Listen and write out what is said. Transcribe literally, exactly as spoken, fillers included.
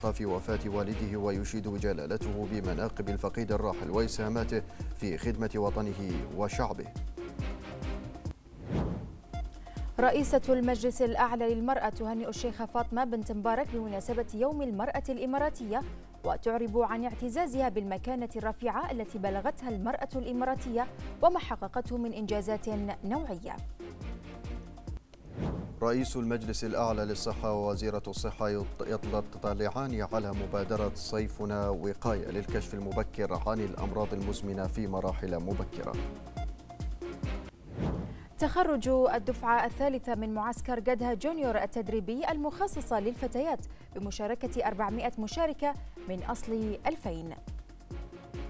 في وفاة والده ويشيد جلالته بمناقب الفقيد الراحل وإسهاماته في خدمة وطنه وشعبه. رئيسة المجلس الأعلى للمرأة تهنئ الشيخة فاطمة بنت مبارك بمناسبة يوم المرأة الإماراتية، وتعرب عن اعتزازها بالمكانة الرفيعة التي بلغتها المرأة الإماراتية وما حققته من إنجازات نوعية. رئيس المجلس الأعلى للصحة ووزيرة الصحة يطلعان على مبادرة صيفنا وقاية للكشف المبكر عن الأمراض المزمنة في مراحل مبكرة. تخرج الدفعة الثالثة من معسكر قدها جونيور التدريبي المخصصة للفتيات بمشاركة أربعمائة مشاركة من أصل ألفين.